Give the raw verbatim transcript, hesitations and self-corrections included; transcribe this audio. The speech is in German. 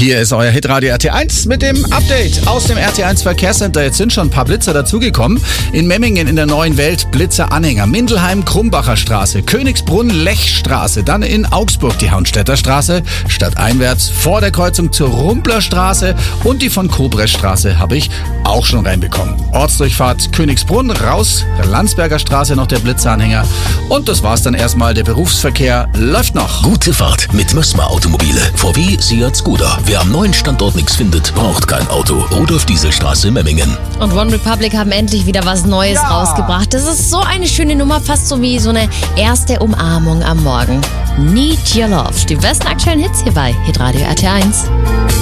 Hier ist euer Hitradio R T eins mit dem Update aus dem R T eins Verkehrscenter. Jetzt sind schon ein paar Blitzer dazugekommen. In Memmingen in der neuen Welt Blitzeranhänger. Mindelheim Krumbacher Straße, Königsbrunn Lechstraße, dann in Augsburg die Haunstädter Straße, stadteinwärts vor der Kreuzung zur Rumpler Straße und die von Kobres Straße habe ich auch schon reinbekommen. Ortsdurchfahrt Königsbrunn, raus, Landsberger Straße noch der Blitzeranhänger. Und das war's dann erstmal. Der Berufsverkehr läuft noch. Gute Fahrt mit Mössmer Automobile. V W, Seat, Skoda. Wer am neuen Standort nichts findet, braucht kein Auto. Rudolf Dieselstraße, Memmingen. Und One Republic haben endlich wieder was Neues Ja. rausgebracht. Das ist so eine schöne Nummer, fast so wie so eine erste Umarmung am Morgen. Need Your Love. Die besten aktuellen Hits hier bei Hitradio R T eins.